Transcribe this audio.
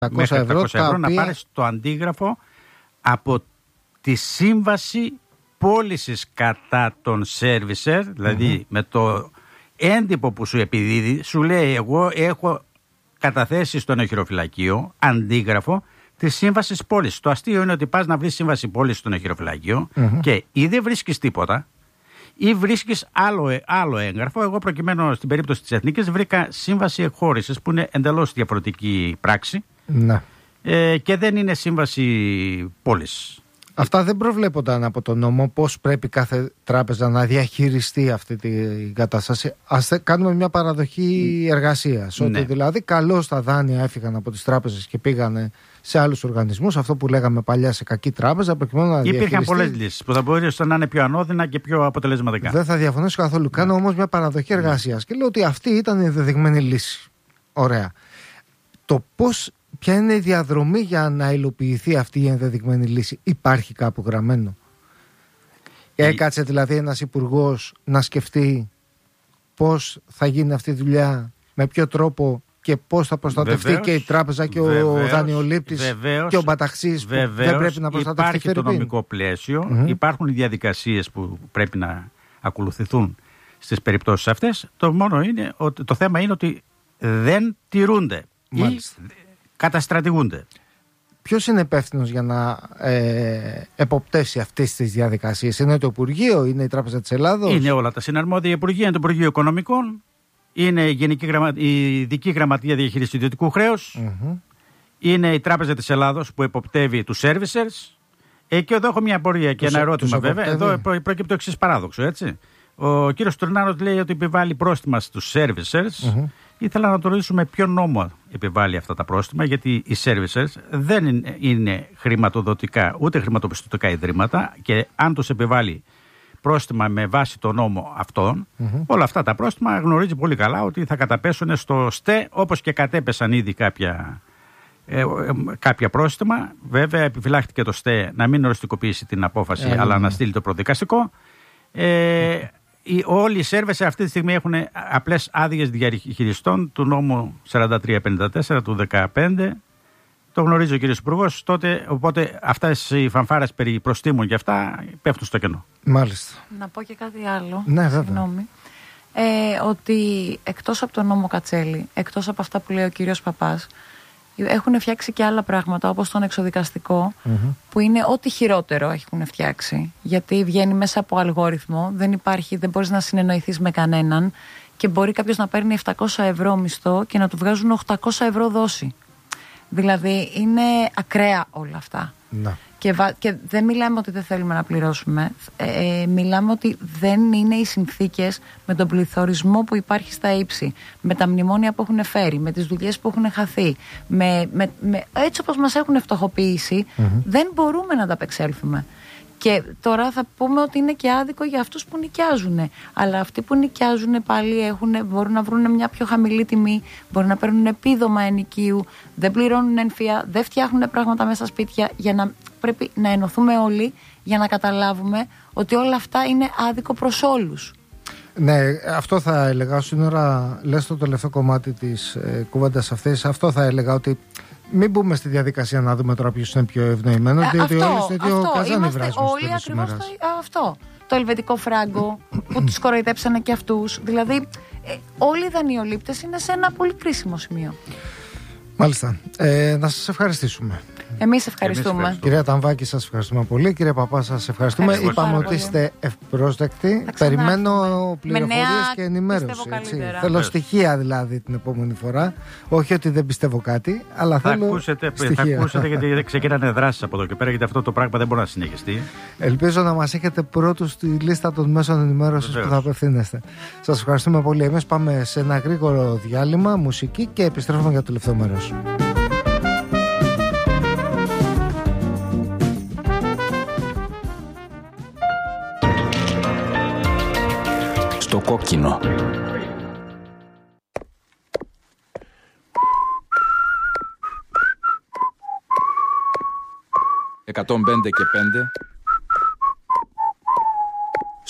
μέχρι 700 ευρώ να πάρεις το αντίγραφο από τη σύμβαση πώλησης κατά τον servicer, δηλαδή με το έντυπο που σου επιδίδει, σου λέει εγώ έχω καταθέσει στον οχυροφυλακείο αντίγραφο της σύμβασης πώλησης. Το αστείο είναι ότι πας να βρεις σύμβαση πώλησης στον οχυροφυλακείο και ή δεν βρίσκεις τίποτα ή βρίσκεις άλλο έγγραφο. Εγώ προκειμένου στην περίπτωση της Εθνικής βρήκα σύμβαση εκχώρησης που είναι εντελώς διαφορετική πράξη και δεν είναι σύμβαση πώλησης. Αυτά δεν προβλέπονταν από τον νόμο, πώς πρέπει κάθε τράπεζα να διαχειριστεί αυτή την κατάσταση. Ας κάνουμε μια παραδοχή εργασίας, ότι δηλαδή καλώς τα δάνεια έφυγαν από τις τράπεζες και πήγανε σε άλλους οργανισμούς, αυτό που λέγαμε παλιά σε κακή τράπεζα, προκειμένου να διαχειριστεί. Υπήρχαν πολλές λύσεις που θα μπορούσαν να είναι πιο ανώδυνα και πιο αποτελεσματικά. Δεν θα διαφωνήσω καθόλου. Κάνω όμως μια παραδοχή εργασίας και λέω ότι αυτή ήταν η ενδεδειγμένη λύση. Ωραία. Το πώς. Ποια είναι η διαδρομή για να υλοποιηθεί αυτή η ενδεδειγμένη λύση? Υπάρχει κάπου γραμμένο? Έκατσε δηλαδή ένας υπουργός να σκεφτεί πώς θα γίνει αυτή η δουλειά, με ποιο τρόπο και πώς θα προστατευτεί και η τράπεζα και ο δανειολήπτης και ο μπαταξής που δεν πρέπει να προστατευτεί? Υπάρχει το νομικό πλαίσιο, υπάρχουν οι διαδικασίες που πρέπει να ακολουθηθούν στις περιπτώσεις αυτές. Το θέμα είναι ότι δεν τηρούνται ή καταστρατηγούνται. Ποιος είναι υπεύθυνος για να εποπτεύσει αυτές τις διαδικασίες? Είναι το Υπουργείο, είναι η Τράπεζα της Ελλάδος? Είναι όλα τα συναρμόδια υπουργεία, είναι το Υπουργείο Οικονομικών, είναι η Ειδική Γραμματεία Διαχείρισης Ιδιωτικού Χρέους, είναι η Τράπεζα της Ελλάδος που εποπτεύει τους servicers. Και εδώ έχω μια απορία και ένα ερώτημα βέβαια. Εδώ προκύπτει το εξής παράδοξο, έτσι. Ο κύριος Τουρνάρος λέει ότι επιβάλλει πρόστιμα στους servicers. Ήθελα να το ρωτήσουμε ποιο νόμο επιβάλλει αυτά τα πρόστιμα, γιατί οι servicers δεν είναι χρηματοδοτικά ούτε χρηματοπιστωτικά ιδρύματα και αν τους επιβάλλει πρόστιμα με βάση το νόμο αυτόν, όλα αυτά τα πρόστιμα γνωρίζει πολύ καλά ότι θα καταπέσουν στο ΣΤΕ, όπως και κατέπεσαν ήδη κάποια πρόστιμα. Βέβαια επιφυλάχθηκε το ΣΤΕ να μην οριστικοποιήσει την απόφαση αλλά να στείλει το προδικαστικό. Όλοι οι servicers αυτή τη στιγμή έχουν απλές άδειες διαχειριστών του νόμου 4354 του 2015. Το γνωρίζει ο κύριος Υπουργός τότε, οπότε αυτές οι φανφάρες περί προστίμων και αυτά πέφτουν στο κενό. Μάλιστα. Να πω και κάτι άλλο. Ναι, συγγνώμη. Ότι εκτός από τον νόμο Κατσέλη, εκτός από αυτά που λέει ο κύριος Παπάς, έχουν φτιάξει και άλλα πράγματα όπως τον εξοδικαστικό, που είναι ό,τι χειρότερο έχουν φτιάξει. Γιατί βγαίνει μέσα από αλγόριθμο, δεν μπορείς να συνεννοηθείς με κανέναν και μπορεί κάποιος να παίρνει 700 ευρώ μισθό και να του βγάζουν 800 ευρώ δόση. Δηλαδή είναι ακραία όλα αυτά. Να. Και δεν μιλάμε ότι δεν θέλουμε να πληρώσουμε. Μιλάμε ότι δεν είναι οι συνθήκες με τον πληθωρισμό που υπάρχει στα ύψη, με τα μνημόνια που έχουν φέρει, με τις δουλειές που έχουν χαθεί, έτσι όπως μας έχουν φτωχοποιήσει, δεν μπορούμε να τα απεξέλθουμε. Και τώρα θα πούμε ότι είναι και άδικο για αυτούς που νοικιάζουν. Αλλά αυτοί που νοικιάζουν πάλι μπορούν να βρουν μια πιο χαμηλή τιμή, μπορούν να παίρνουν επίδομα ενοικίου, δεν πληρώνουν έμφυα, δεν φτιάχνουν πράγματα μέσα στα σπίτια. Πρέπει να ενωθούμε όλοι για να καταλάβουμε ότι όλα αυτά είναι άδικο προς όλους. Ναι, αυτό θα έλεγα. Στην ώρα λες το τελευταίο κομμάτι της κουβέντας αυτής, αυτό θα έλεγα, ότι μην μπούμε στη διαδικασία να δούμε τώρα ποιος είναι πιο ευνοημένο, διότι όλοι στο ίδιο καζάνι βράζουμε. Όλοι ακριβώς αυτό. Το ελβετικό φράγκο που τους κοροϊδέψανε και αυτούς. Δηλαδή, όλοι οι δανειολήπτες είναι σε ένα πολύ κρίσιμο σημείο. Μάλιστα. Να σας ευχαριστήσουμε. Εμείς ευχαριστούμε. Κυρία Ταμβάκη, σας ευχαριστούμε πολύ. Κύριε Παπά, σας ευχαριστούμε. Είπαμε ότι είστε ευπρόσδεκτοι. Περιμένω πληροφορίες και ενημέρωση. Θέλω στοιχεία δηλαδή την επόμενη φορά. Όχι ότι δεν πιστεύω κάτι, αλλά θέλω στοιχεία. Θα ακούσετε γιατί ξεκινάνε δράσεις από εδώ και πέρα, γιατί αυτό το πράγμα δεν μπορεί να συνεχιστεί. Ελπίζω να μας έχετε πρώτους στη λίστα των μέσων ενημέρωσης που θα απευθύνεστε. Σας ευχαριστούμε πολύ. Εμείς πάμε σε ένα γρήγορο διάλειμμα, μουσική, και επιστρέφουμε για το τελευταίο μέρος. Στο κόκκινο. «105 και 5